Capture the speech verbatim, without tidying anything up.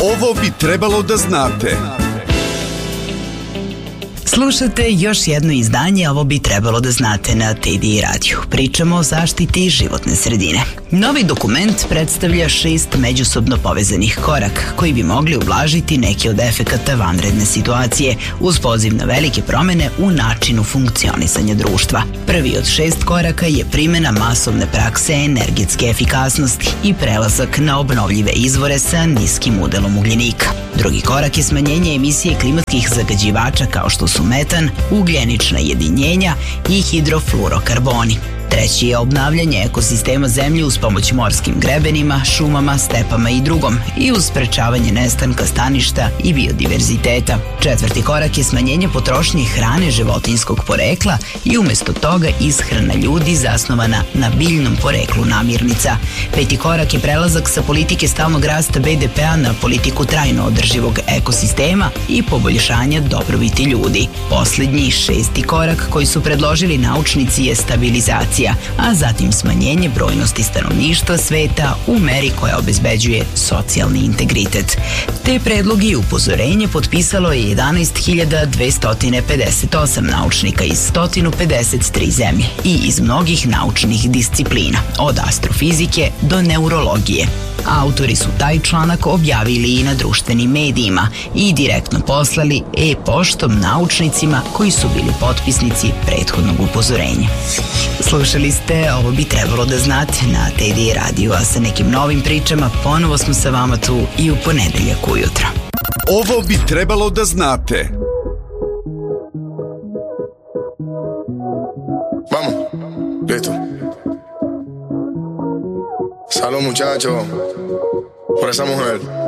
Ovo bi trebalo da znate. Slušate još jedno izdanje, ovo bi trebalo da znate na T D I radiju. Pričamo o zaštiti životne sredine. Novi dokument predstavlja šest međusobno povezanih koraka koji bi mogli ublažiti neke od efekata vanredne situacije uz poziv na velike promene u načinu funkcionisanja društva. Prvi od šest koraka je primjena masovne prakse energetske efikasnosti i prelazak na obnovljive izvore sa niskim udelom ugljenika. Drugi korak je smanjenje emisije klimatskih zagađivača kao što su metan, ugljenična jedinjenja i hidrofluorokarboni. Treći je obnavljanje ekosistema zemlje uz pomoć morskim grebenima, šumama, stepama i drugom i uz sprečavanje nestanka staništa i biodiverziteta. Četvrti korak je smanjenje potrošnje hrane životinjskog porekla i umjesto toga ishrana ljudi zasnovana na biljnom poreklu namirnica. Peti korak je prelazak sa politike stalnog rasta B D P-a na politiku trajno održivog ekosistema i poboljšanja dobrobiti ljudi. Posljednji, šesti korak koji su predložili naučnici je stabilizacija, a zatim smanjenje brojnosti stanovništva sveta u meri koja obezbeđuje socijalni integritet. Te predlogi i upozorenje potpisalo je jedanaest hiljada dvesta pedeset osam naučnika iz sto pedeset tri zemlje i iz mnogih naučnih disciplina, od astrofizike do neurologije. Autori su taj članak objavili i na društvenim medijima i direktno poslali e-poštom naučnicima koji su bili potpisnici prethodnog upozorenja. Slušali ste Ovo bi trebalo da znate na T D I radiju, a sa nekim novim pričama ponovo smo sa vama tu i u ponedeljak ujutro. Ovo bi trebalo da znate. Vamos, listo. Salud, muchachos, por esa mujer.